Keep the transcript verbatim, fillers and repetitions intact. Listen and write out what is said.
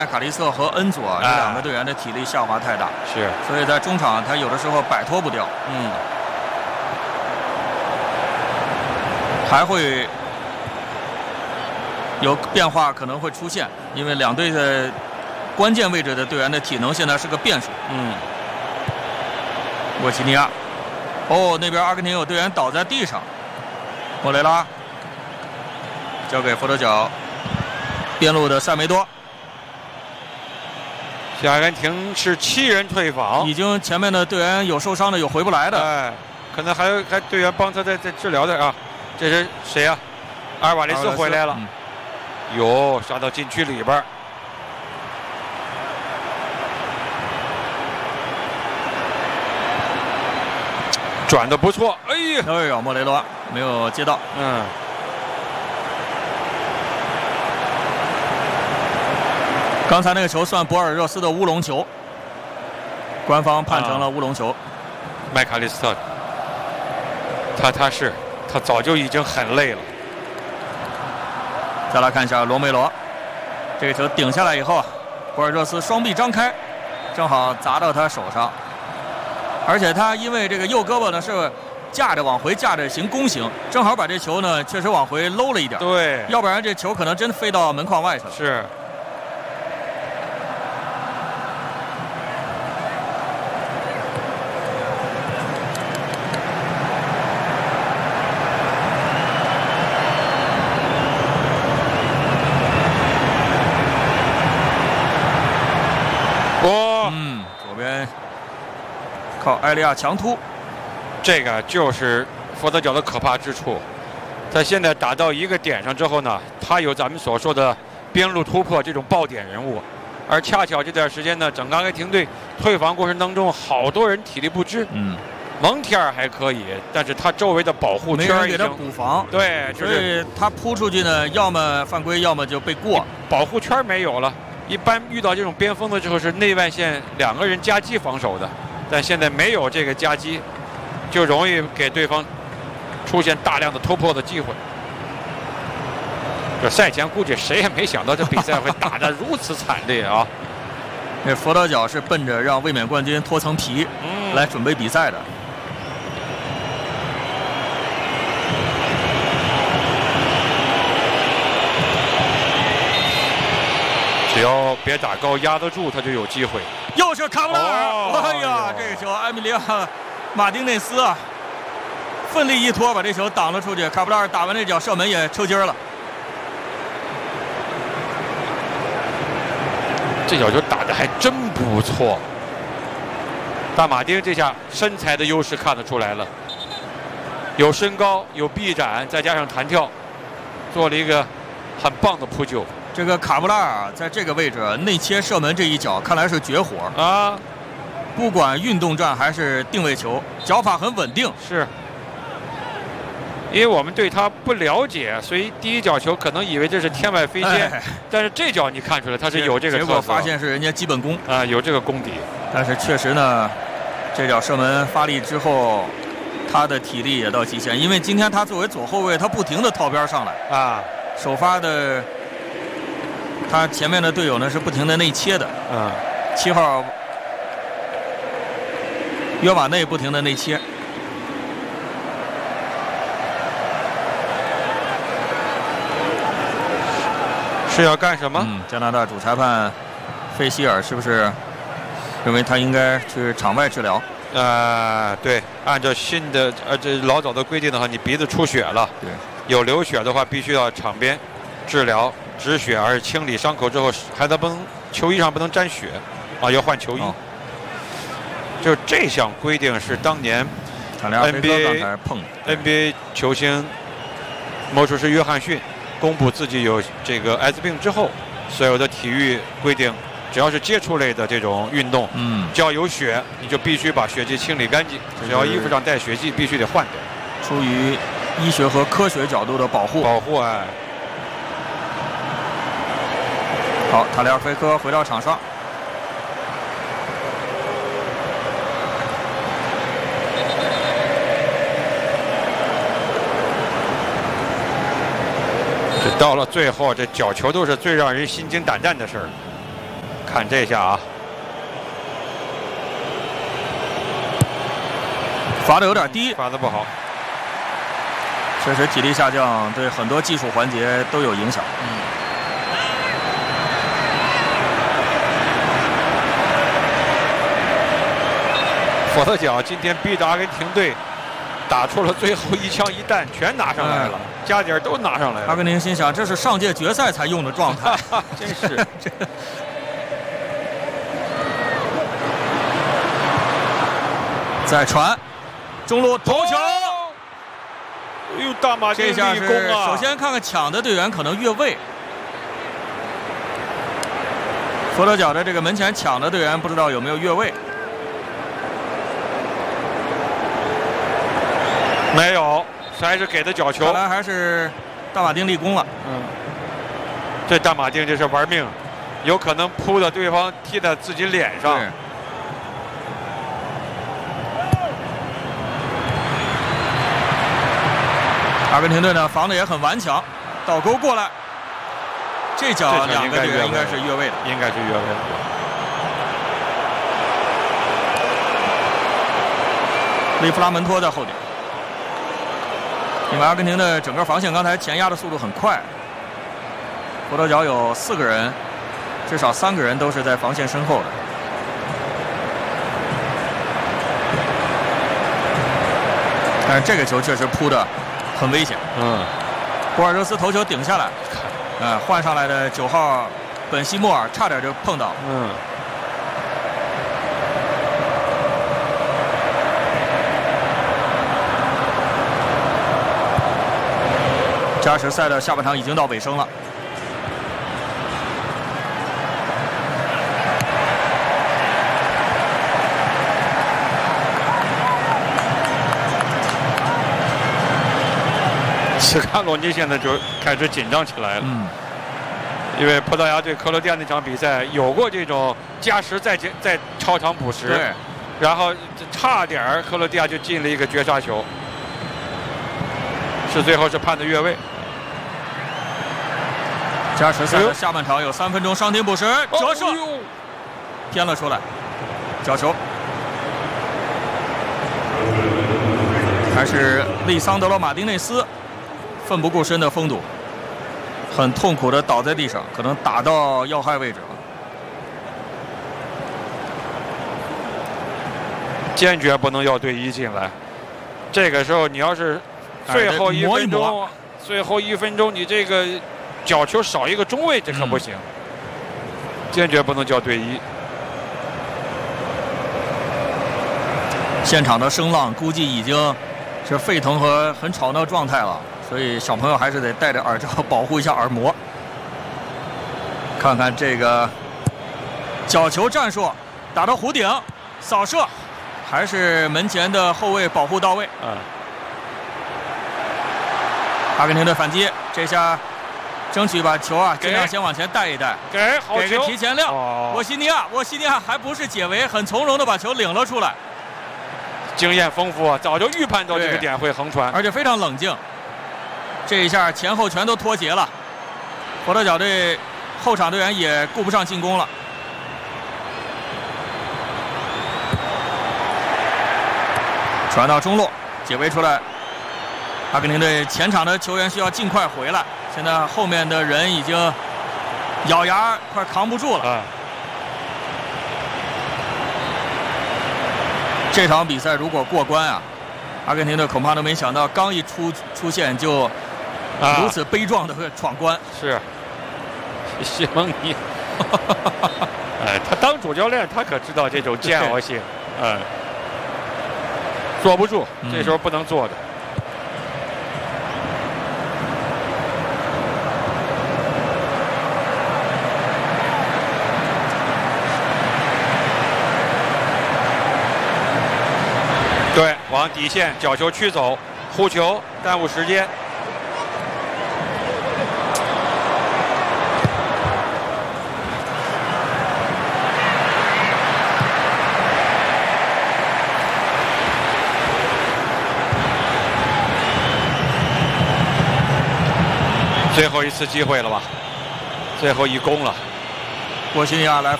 卡利斯特和恩佐这两个队员的体力下滑太大， 是， 所以在中场他有的时候摆脱不掉， 嗯， 还会有变化可能会出现，因为两队的关键位置的队员的体能现在是个变数。 嗯， 沃奇尼亚，哦，那边阿根廷有队员倒在地上，莫雷拉交给佛得角，边路的塞梅多。 阿根廷是七人退防， 已经前面的队员有受伤的，有回不来的， 哎，可能还有还队员帮他在在治疗的啊。这是谁呀、啊？阿尔瓦雷斯回来了，哟、嗯，杀到禁区里边，转的不错，哎呀， 哎呀，莫雷罗没有接到， 嗯。 刚才那个球算博尔热斯的乌龙球，官方判成了乌龙球。啊、 麦卡利斯特，他他是他早就已经很累了。 再来看一下罗梅罗，这个球顶下来以后，博尔热斯双臂张开，正好砸到他手上，而且他因为这个右胳膊呢是架着往回架着行弓形，正好把这球呢确实往回搂了一点。 对， 要不然这球可能真飞到门框外去了。 是。 靠埃利亚强突， 这个就是佛得角的可怕之处。他现在打到一个点上之后呢，他有咱们所说的边路突破这种爆点人物，而恰巧这段时间呢，整个阿根廷队退防过程当中，好多人体力不支。 嗯， 蒙提尔还可以，但是他周围的保护圈没人给他补防， 对， 所以他扑出去呢，要么犯规，要么就被过， 保护圈没有了。一般遇到这种边锋的时候，是内外线两个人夹击防守的。但现在没有这个夹击，就容易给对方出现大量的突破的机会。这赛前估计谁也没想到这比赛会打得如此惨烈啊！ 这佛得角是奔着让卫冕冠军脱层皮、嗯、来准备比赛的。 只要别打高压得住，他就有机会。 又是卡布拉尔！ 哦、 哎呀，这个球埃米利亚·马丁内斯啊，奋力一拖把这球挡了出去。卡布拉尔打完这脚射门也抽筋了。 这脚球打得还真不错。大马丁这下身材的优势看得出来了，有身高，有臂展，再加上弹跳，做了一个很棒的扑救。 这个卡布拉尔在这个位置内切射门这一脚看来是绝活啊！ 不管运动战还是定位球，脚法很稳定。 是，因为我们对他不了解，所以第一脚球可能以为这是天外飞仙，哎、但是这脚你看出来他是有这个特色， 结果发现是人家基本功啊，有这个功底。 但是确实呢，这脚射门发力之后，他的体力也到极限，因为今天他作为左后卫，他不停的套边上来啊， 首发的。他前面的队友呢是不停的内切的， 嗯， 七号约瓦内不停的内切， 是要干什么？ 嗯，加拿大主裁判费希尔是不是认为他应该去场外治疗？ 呃，对，按照新的呃这老早的规定的话，你鼻子出血了， 对， 有流血的话，必须要场边治疗。止血，而清理伤口之后，还得不能球衣上不能沾血，啊，要换球衣。哦、就这项规定是当年 N B A N B A 球星魔术师约翰逊公布自己有这个艾滋病之后，所有的体育规定，只要是接触类的这种运动， 嗯， 只要有血，你就必须把血迹清理干净，只要衣服上带血迹，必须得换掉。 出于医学和科学角度的保护， 保护哎。 好，塔利尔菲科回到场上， 这到了最后，这角球都是最让人心惊胆战的事儿。 看这下啊， 罚的有点低， 罚的不好。 确实体力下降对很多技术环节都有影响。 嗯。佛得角今天逼着阿根廷队打出了最后一枪一弹，全拿上来了，嗯、加点都拿上来了。 阿根廷心想，这是上届决赛才用的状态， 真是。 再传，中路头球。 哎呦，大马丁立功啊！ 首先看看抢的队员可能越位。佛得角的这个门前抢的队员不知道有没有越位。 没有，还是给的角球。 看来还是大马丁立功了。 嗯，这大马丁这是玩命，有可能扑到对方踢在自己脸上。 阿根廷队呢防的也很顽强，倒钩过来，这脚两个队员应该是越位的， 应该是越位的。 利弗拉门托在后点，因为阿根廷的整个防线刚才前压的速度很快，佛得角有四个人，至少三个人都是在防线身后的。但是这个球确实扑的很危险。 嗯， 博尔热斯头球顶下来，呃，换上来的九号本西莫尔差点就碰到。 嗯。 加时赛的下半场已经到尾声了。 斯卡罗尼现在就开始紧张起来了， 嗯， 因为葡萄牙对克罗地亚那场比赛有过这种加时再再超长补时， 对， 然后差点克罗地亚就进了一个绝杀球，是最后是判的越位。 加时赛的下半场有三分钟伤停补时，折射偏了出来，角球。还是利桑德罗马丁内斯奋不顾身的封堵，很痛苦的倒在地上，可能打到要害位置了。 坚决不能要队医进来。这个时候你要是最后一分钟，哎、磨一磨最后一分钟你这个角球少一个中卫，这可不行。嗯、坚决不能叫队医。 现场的声浪估计已经是沸腾和很吵闹状态了，所以小朋友还是得戴着耳罩保护一下耳膜。看看这个角球战术，打到弧顶，扫射，还是门前的后卫保护到位。 嗯。 阿根廷队反击，这下争取把球啊尽量先往前带一带， 给好给个提前量。 哦、 沃西尼亚，沃西尼亚还不是解围，很从容的把球领了出来。 经验丰富啊，早就预判到这个点会横传， 而且非常冷静。这一下前后全都脱节了，佛得角队后场队员也顾不上进攻了。传到中路，解围出来。阿根廷队前场的球员需要尽快回来，现在后面的人已经咬牙快扛不住了。 啊这场比赛如果过关啊，阿根廷队恐怕都没想到，刚一出出现就如此悲壮的闯关。 啊、是，西蒙尼，哎，他当主教练，他可知道这种煎熬性，嗯，坐不住，这时候不能坐的。对，往底线角球驱走，护球耽误时间。最后一次机会了吧？最后一攻了。 波西尼亚来